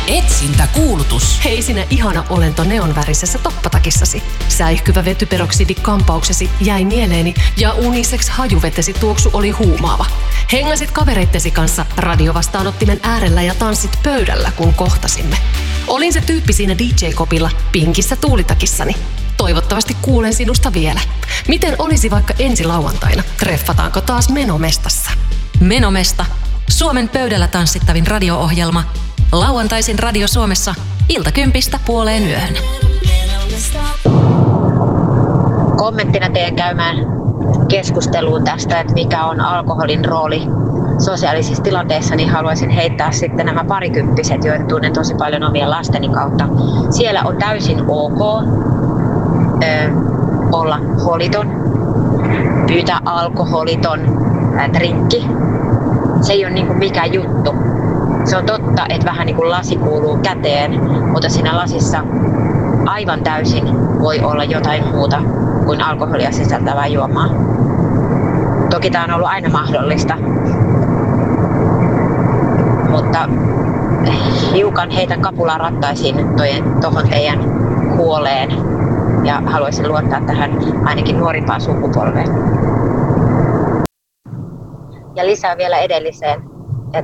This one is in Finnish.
Etsintäkuulutus. Hei sinä ihana olento neonvärisessä toppatakissasi. Säihkyvä vetyperoksidi-kampauksesi jäi mieleeni ja unisex hajuvetesi tuoksu oli huumaava. Hengasit kavereittesi kanssa radiovastaanottimen äärellä ja tanssit pöydällä, kun kohtasimme. Olin se tyyppi siinä DJ-kopilla pinkissä tuulitakissani. Toivottavasti kuulen sinusta vielä. Miten olisi vaikka ensi lauantaina? Treffataanko taas Menomestassa? Menomesta. Suomen pöydällä tanssittavin radio-ohjelma. Lauantaisin Radio Suomessa 10:00–12:00. Kommenttina teidän käymään keskusteluun tästä, että mikä on alkoholin rooli sosiaalisissa tilanteissa, niin haluaisin heittää sitten nämä parikymppiset, joita tunnen tosi paljon omien lasteni kautta. Siellä on täysin ok olla holiton, pyytää alkoholiton drinkki. Se ei ole niin kuin mikään juttu. Se on totta, että vähän niin kuin lasi kuuluu käteen, mutta siinä lasissa aivan täysin voi olla jotain muuta kuin alkoholia sisältävää juomaa. Toki tämä on ollut aina mahdollista, mutta hiukan heitän kapulaa rattaisiin tuohon teidän huoleen ja haluaisin luottaa tähän ainakin nuorimpaan sukupolveen. Ja lisää vielä edelliseen.